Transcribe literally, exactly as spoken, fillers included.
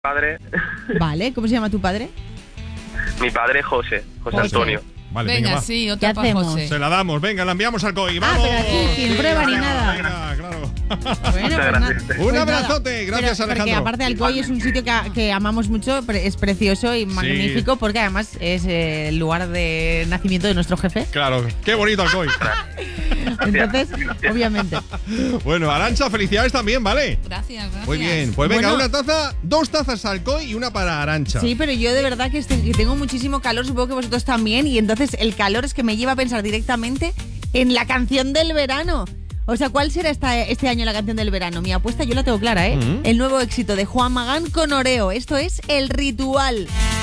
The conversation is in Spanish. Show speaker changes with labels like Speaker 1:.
Speaker 1: Padre.
Speaker 2: Vale, ¿cómo se llama tu padre?
Speaker 1: Mi padre José, José,
Speaker 2: José.
Speaker 1: Antonio.
Speaker 3: Vale,
Speaker 4: venga,
Speaker 3: venga, va.
Speaker 4: sí,
Speaker 2: ¿Qué
Speaker 4: otra para
Speaker 2: hacemos?
Speaker 4: José.
Speaker 3: Se la damos, venga, la enviamos al C O I.
Speaker 2: Ah,
Speaker 3: ¡Vamos!
Speaker 2: pero aquí, sin prueba ni
Speaker 3: venga,
Speaker 2: nada.
Speaker 3: venga, claro.
Speaker 2: Bueno, pues nada.
Speaker 1: gracias.
Speaker 3: Un
Speaker 2: Pues
Speaker 3: abrazote,
Speaker 2: nada.
Speaker 3: gracias,
Speaker 2: Pero,
Speaker 3: Alejandro.
Speaker 2: Porque aparte Alcoy es un sitio que, que amamos mucho, pre- es precioso y magnífico, porque además es eh, el lugar de nacimiento de nuestro jefe.
Speaker 3: Claro, qué bonito Alcoy.
Speaker 2: Entonces, obviamente.
Speaker 3: Bueno, Arantxa, felicidades también, ¿vale?
Speaker 4: Gracias, gracias.
Speaker 3: Muy bien, pues venga,
Speaker 2: Bueno.
Speaker 3: una taza, dos tazas Alcoy y una para Arantxa.
Speaker 2: Sí, pero yo de verdad que, este- que tengo muchísimo calor, supongo que vosotros también, y entonces el calor es que me lleva a pensar directamente en la canción del verano. O sea, ¿cuál será esta, este año la canción del verano? Mi apuesta yo la tengo clara, ¿eh?
Speaker 3: Mm.
Speaker 2: El nuevo éxito de Juan Magán con Oreo. Esto es El Ritual.